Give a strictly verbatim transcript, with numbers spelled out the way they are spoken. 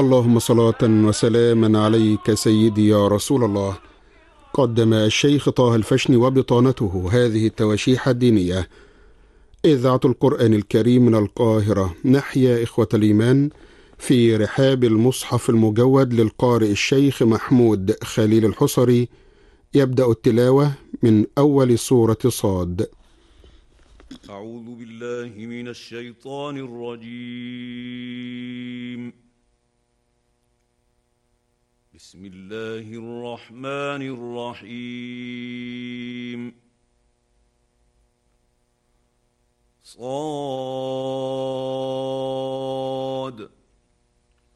اللهم صلاة وسلاما عليك سيدي يا رسول الله. قدم الشيخ طه الفشني وبطانته هذه التواشيح الدينية. إذاعة القرآن الكريم من القاهرة، نحيا إخوة الإيمان في رحاب المصحف المجود للقارئ الشيخ محمود خليل الحصري. يبدأ التلاوة من أول سورة صاد. أعوذ بالله من الشيطان الرجيم. بسم الله الرحمن الرحيم. صاد